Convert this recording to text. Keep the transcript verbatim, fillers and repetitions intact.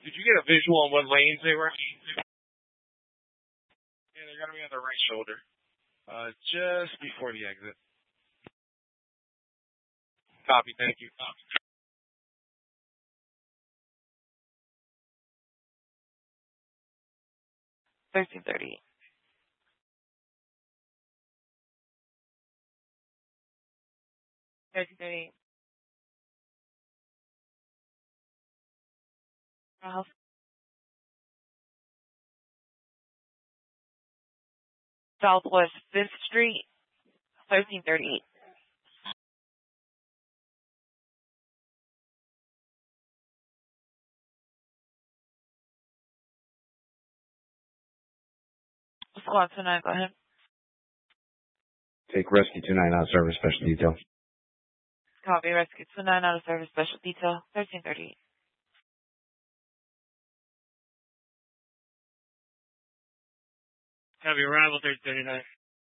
Did you get a visual on what lanes they were? Yeah, they're going to be on the right shoulder. Uh, just before the exit. Copy, thank you. Copy. thirteen thirty. thirteen thirty. Ralph. Southwest fifth Street, thirteen thirty-eight. Squad tonight, go ahead. Take Rescue two nine out of service, special detail. Copy, Rescue two nine out of service, special detail, thirteen thirty-eight. Copy, arrival thirteen thirty-nine.